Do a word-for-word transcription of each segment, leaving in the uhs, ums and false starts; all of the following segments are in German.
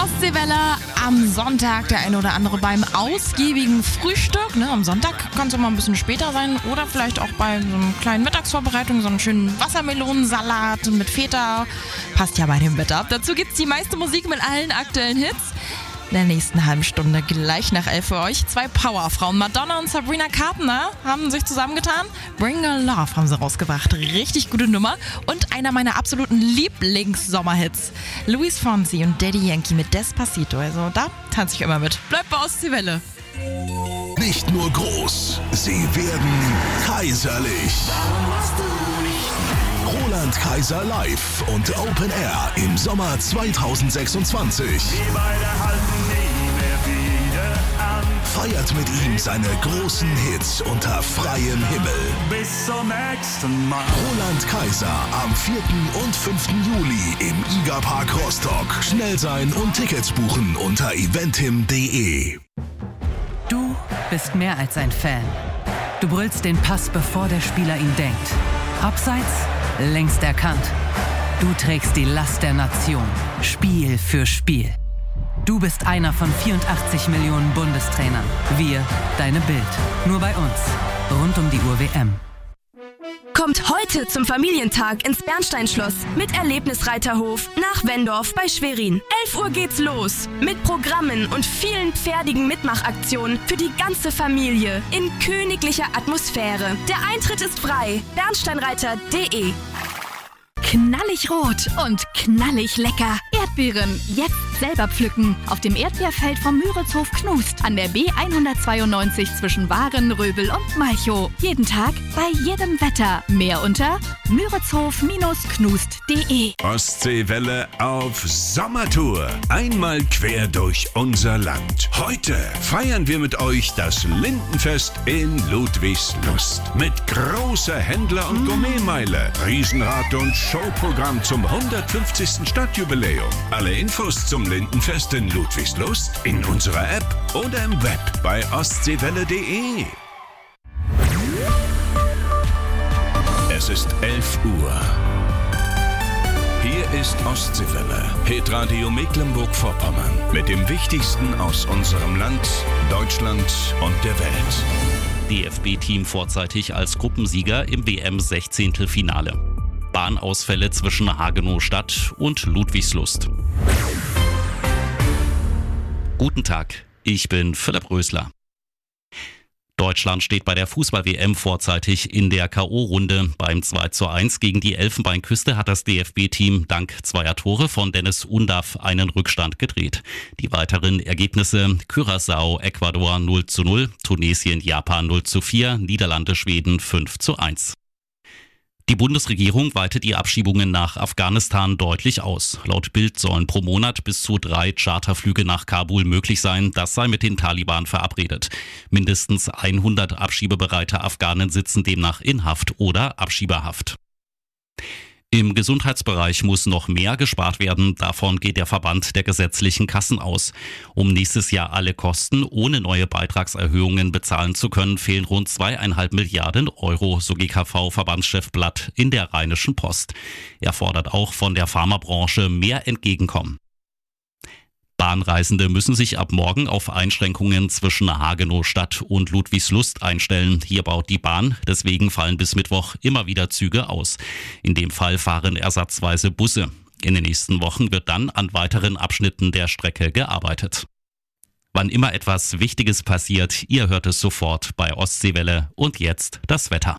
Ostseewelle am Sonntag, der eine oder andere beim ausgiebigen Frühstück. Ne, am Sonntag kann es immer ein bisschen später sein oder vielleicht auch bei so einer kleinen Mittagsvorbereitung, so einen schönen Wassermelonensalat mit Feta. Passt ja bei dem Wetter. Dazu gibt es die meiste Musik mit allen aktuellen Hits. In der nächsten halben Stunde gleich nach elf für euch. Zwei Powerfrauen, Madonna und Sabrina Carpenter, haben sich zusammengetan. Bring a Love haben sie rausgebracht. Richtig gute Nummer. Und einer meiner absoluten Lieblings-Sommerhits. Luis Fonsi und Daddy Yankee mit Despacito. Also da tanze ich immer mit. Bleibt bei Ostseewelle. Nicht nur groß, sie werden kaiserlich. Roland Kaiser live und Open Air im Sommer zweitausendsechsundzwanzig. Wir beide halten nie mehr wieder an. Feiert mit ihm seine großen Hits unter freiem Himmel. Bis zum nächsten Mal. Roland Kaiser am vierten und fünften Juli im Iga-Park Rostock. Schnell sein und Tickets buchen unter eventim punkt de. Du bist mehr als ein Fan. Du brüllst den Pass, bevor der Spieler ihn denkt. Abseits, längst erkannt. Du trägst die Last der Nation, Spiel für Spiel. Du bist einer von vierundachtzig Millionen Bundestrainern. Wir, deine Bild. Nur bei uns. Rund um die Uhr W M. Kommt heute zum Familientag ins Bernsteinschloss mit Erlebnisreiterhof nach Wendorf bei Schwerin. elf Uhr geht's los mit Programmen und vielen pferdigen Mitmachaktionen für die ganze Familie in königlicher Atmosphäre. Der Eintritt ist frei. bernsteinreiter punkt de. Knallig rot und knallig lecker. Erdbeeren jetzt selber pflücken. Auf dem Erdbeerfeld vom Müritzhof Knust an der B hundertzweiundneunzig zwischen Waren, Röbel und Malchow. Jeden Tag, bei jedem Wetter. Mehr unter müritzhof knust punkt de. Ostseewelle auf Sommertour. Einmal quer durch unser Land. Heute feiern wir mit euch das Lindenfest in Ludwigslust. Mit großer Händler- und Gourmetmeile, Riesenrad und Showprogramm zum hundertfünfzigsten Stadtjubiläum. Alle Infos zum Lindenfest in Ludwigslust in unserer App oder im Web bei ostseewelle punkt de. Es ist elf Uhr. Hier ist Ostseewelle, Hitradio Mecklenburg-Vorpommern mit dem Wichtigsten aus unserem Land, Deutschland und der Welt. D F B-Team vorzeitig als Gruppensieger im W M-Sechzehntelfinale. Bahnausfälle zwischen Hagenow-Stadt und Ludwigslust. Guten Tag, ich bin Philipp Rösler. Deutschland steht bei der Fußball-W M vorzeitig in der K O-Runde. Beim zwei zu eins gegen die Elfenbeinküste hat das D F B-Team dank zweier Tore von Dennis Undav einen Rückstand gedreht. Die weiteren Ergebnisse: Curaçao, Ecuador null zu null, Tunesien, Japan null zu vier, Niederlande, Schweden fünf zu eins. Die Bundesregierung weitet die Abschiebungen nach Afghanistan deutlich aus. Laut Bild sollen pro Monat bis zu drei Charterflüge nach Kabul möglich sein. Das sei mit den Taliban verabredet. Mindestens hundert abschiebebereite Afghanen sitzen demnach in Haft oder Abschiebehaft. Im Gesundheitsbereich muss noch mehr gespart werden. Davon geht der Verband der gesetzlichen Kassen aus. Um nächstes Jahr alle Kosten ohne neue Beitragserhöhungen bezahlen zu können, fehlen rund zweieinhalb Milliarden Euro, so G K V-Verbandschef Blatt in der Rheinischen Post. Er fordert auch von der Pharmabranche mehr Entgegenkommen. Bahnreisende müssen sich ab morgen auf Einschränkungen zwischen Hagenow-Stadt und Ludwigslust einstellen. Hier baut die Bahn, deswegen fallen bis Mittwoch immer wieder Züge aus. In dem Fall fahren ersatzweise Busse. In den nächsten Wochen wird dann an weiteren Abschnitten der Strecke gearbeitet. Wann immer etwas Wichtiges passiert, ihr hört es sofort bei Ostseewelle. Und jetzt das Wetter.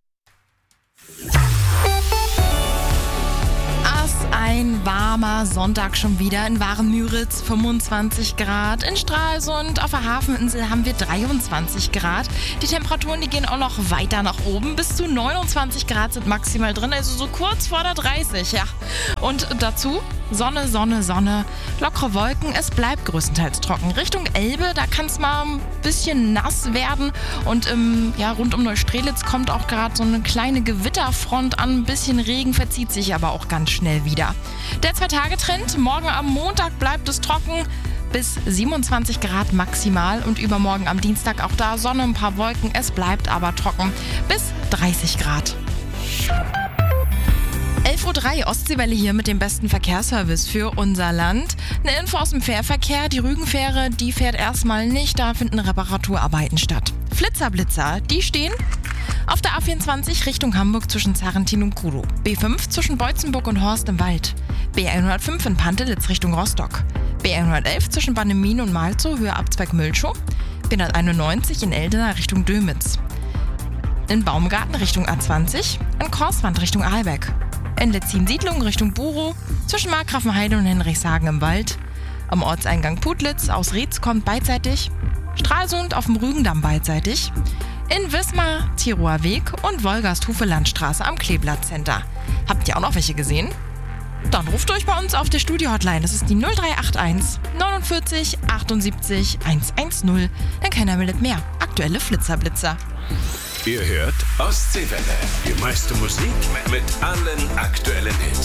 Ein warmer Sonntag schon wieder in Waren-Müritz, fünfundzwanzig Grad. In Stralsund auf der Hafeninsel haben wir dreiundzwanzig Grad. Die Temperaturen, die gehen auch noch weiter nach oben. Bis zu neunundzwanzig Grad sind maximal drin, also so kurz vor der dreißig, ja. Und dazu Sonne, Sonne, Sonne, lockere Wolken. Es bleibt größtenteils trocken. Richtung Elbe, da kann es mal ein bisschen nass werden. Und ähm, ja, rund um Neustrelitz kommt auch gerade so eine kleine Gewitterfront an. Ein bisschen Regen verzieht sich aber auch ganz schnell wieder. Der Zwei-Tage-Trend, morgen am Montag bleibt es trocken, bis siebenundzwanzig Grad maximal und übermorgen am Dienstag auch da Sonne, ein paar Wolken, es bleibt aber trocken, bis dreißig Grad. elf Uhr drei, Ostseewelle hier mit dem besten Verkehrsservice für unser Land. Eine Info aus dem Fährverkehr. Die Rügenfähre, die fährt erstmal nicht. Da finden Reparaturarbeiten statt. Flitzer-Blitzer, die stehen auf der A vierundzwanzig Richtung Hamburg zwischen Zarrentin und Kudow. B fünf zwischen Beutzenburg und Horst im Wald. B hundertfünf in Pantelitz Richtung Rostock. B hundertelf zwischen Bannemin und Malzow, Höhe Abzweig Mülchow. B hunderteinundneunzig in Eldena Richtung Dömitz. In Baumgarten Richtung A zwanzig. In Korswand Richtung Ahlbeck. In Letzin-Siedlung Richtung Burow. Zwischen Markgrafenheide und Henrichshagen im Wald. Am Ortseingang Putlitz aus Rietz kommt beidseitig. Stralsund auf dem Rügendamm beidseitig. In Wismar, Tiroer Weg und Wolgast-Hufe-Landstraße am Kleeblatt Center. Habt ihr auch noch welche gesehen? Dann ruft euch bei uns auf der Studio-Hotline. Das ist die null drei acht eins neunundvierzig achtundsiebzig hundertzehn. Dann keiner meldet mehr. Aktuelle Flitzerblitzer. Ihr hört Ostseewelle. Die meiste Musik mit allen aktuellen Hits.